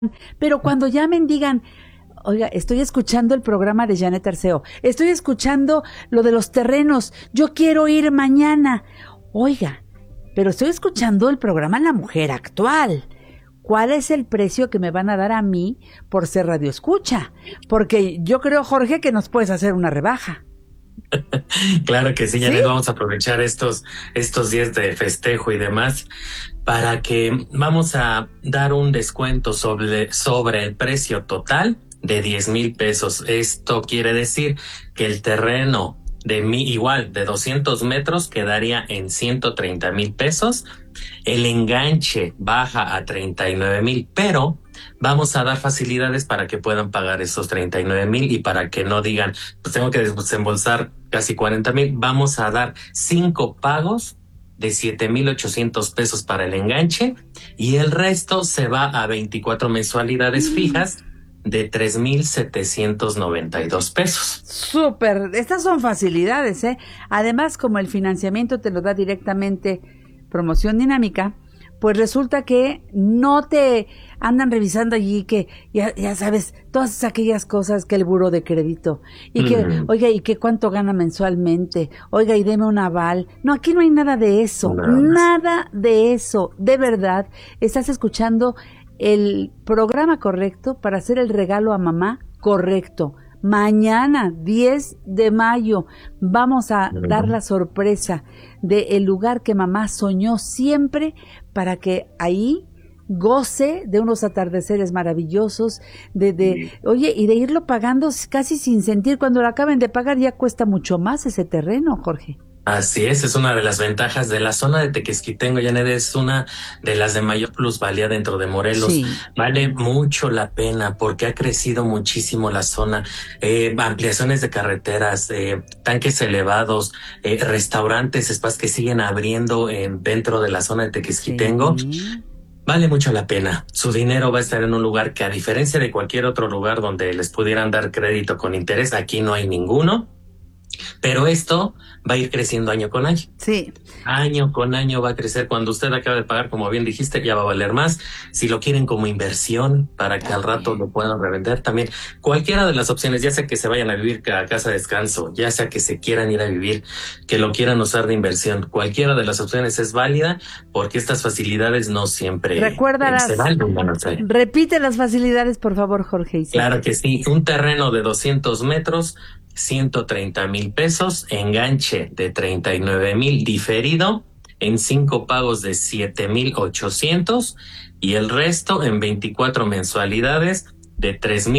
Pero cuando llamen digan, oiga, estoy escuchando el programa de Janet Arceo, estoy escuchando lo de los terrenos, yo quiero ir mañana. Oiga, pero estoy escuchando el programa La Mujer Actual. ¿Cuál es el precio que me van a dar a mí por ser radioescucha? Porque yo creo, Jorge, que nos puedes hacer una rebaja. Claro que sí, ¿Sí? Janet, vamos a aprovechar estos días de festejo y demás para que vamos a dar un descuento sobre el precio total de 10,000 pesos. Esto quiere decir que el terreno igual de 200 metros quedaría en 130,000 pesos. El enganche baja a 39,000, pero vamos a dar facilidades para que puedan pagar esos 39,000 y para que no digan, pues tengo que desembolsar casi 40,000. Vamos a dar 5 pagos de 7,800 pesos para el enganche y el resto se va a 24 mensualidades fijas de 3,792 pesos. Súper, estas son facilidades, ¿eh? Además, como el financiamiento te lo da directamente Promoción Dinámica, pues resulta que no te andan revisando allí que ya sabes, todas aquellas cosas que el buró de crédito y que, oiga, y que cuánto gana mensualmente, oiga, y deme un aval. No, aquí no hay nada de eso, nada de eso. De verdad, estás escuchando el programa correcto para hacer el regalo a mamá correcto. Mañana, 10 de mayo, vamos a dar la sorpresa del lugar que mamá soñó siempre para que ahí goce de unos atardeceres maravillosos, oye, y de irlo pagando casi sin sentir. Cuando lo acaben de pagar ya cuesta mucho más ese terreno, Jorge. Así es una de las ventajas de la zona de Tequesquitengo, Janet, es una de las de mayor plusvalía dentro de Morelos. Sí. Vale mucho la pena porque ha crecido muchísimo la zona, ampliaciones de carreteras, tanques elevados, restaurantes, spas que siguen abriendo dentro de la zona de Tequesquitengo. Sí. Vale mucho la pena. Su dinero va a estar en un lugar que, a diferencia de cualquier otro lugar donde les pudieran dar crédito con interés, aquí no hay ninguno. Pero esto va a ir creciendo año con año. Sí. Año con año va a crecer. Cuando usted acabe de pagar, como bien dijiste, ya va a valer más. Si lo quieren como inversión para que al rato lo puedan revender, también cualquiera de las opciones, ya sea que se vayan a vivir a casa de descanso, ya sea que se quieran ir a vivir, que lo quieran usar de inversión, cualquiera de las opciones es válida porque estas facilidades no siempre se dan. Repite las facilidades, por favor, Jorge. Claro que sí. Un terreno de 200 metros, 130,000 pesos, enganche de 39,000 diferido en 5 pagos de 7,800 y el resto en 24 mensualidades de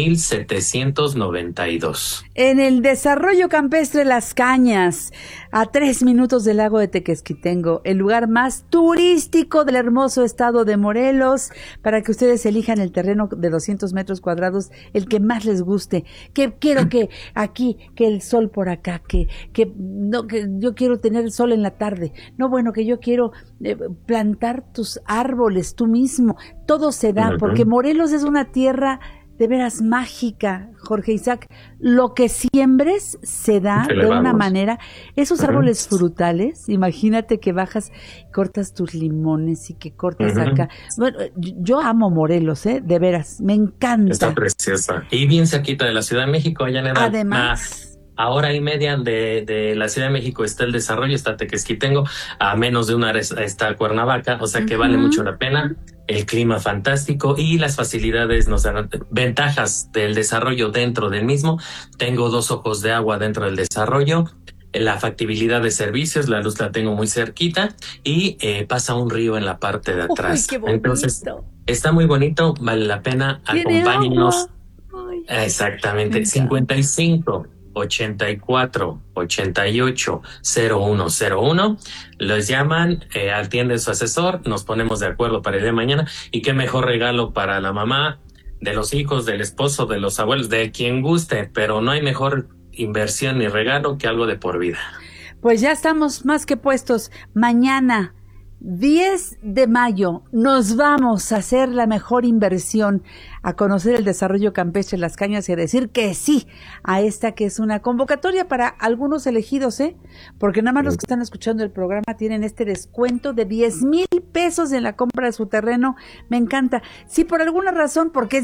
3,792. En el desarrollo campestre Las Cañas, a 3 minutos del lago de Tequesquitengo, el lugar más turístico del hermoso estado de Morelos, para que ustedes elijan el terreno de 200 metros cuadrados, el que más les guste. Que quiero que aquí, que el sol por acá, que yo quiero tener el sol en la tarde. No, bueno, que yo quiero plantar tus árboles tú mismo. Todo se da, porque Morelos es una tierra de veras mágica, Jorge Isaac. Lo que siembres se da de una manera. Esos árboles frutales, imagínate que bajas, cortas tus limones y que cortas acá. Bueno, yo amo Morelos, de veras, me encanta. Está preciosa. Y bien cerquita de la Ciudad de México, allá en además. A hora y media de la Ciudad de México está el desarrollo, está Tequesquitengo, a menos de una hora está Cuernavaca, o sea que vale mucho la pena. El clima fantástico y las facilidades nos dan ventajas del desarrollo dentro del mismo. Tengo 2 ojos de agua dentro del desarrollo, la factibilidad de servicios, la luz la tengo muy cerquita y pasa un río en la parte de atrás. ¡Qué bonito! Entonces, está muy bonito, vale la pena, acompáñennos. Exactamente, 55 84 88 0101. Los llaman, atiende su asesor, nos ponemos de acuerdo para el día de mañana. Y qué mejor regalo para la mamá, de los hijos, del esposo, de los abuelos, de quien guste, pero no hay mejor inversión ni regalo que algo de por vida. Pues ya estamos más que puestos. Mañana 10 de mayo nos vamos a hacer la mejor inversión, a conocer el desarrollo campestre de las cañas y a decir que sí a esta que es una convocatoria para algunos elegidos, porque nada más los que están escuchando el programa tienen este descuento de 10,000 pesos en la compra de su terreno. Me encanta. Si por alguna razón, porque es